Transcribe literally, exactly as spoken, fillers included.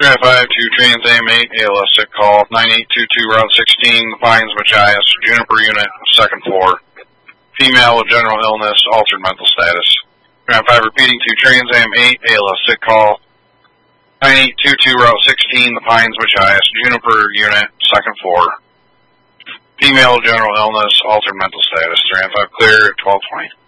five to Trans A M eight, A L S sick call, nine eight two two Route sixteen, Pines, Machias, Juniper Unit, second floor. Female with general illness, altered mental status. Trans five repeating to Trans A M eight, A L S sick call, nine eight two two Route sixteen, The Pines, Machias, Juniper Unit, second floor. Female with general illness, altered mental status. Trans five clear at twelve twenty.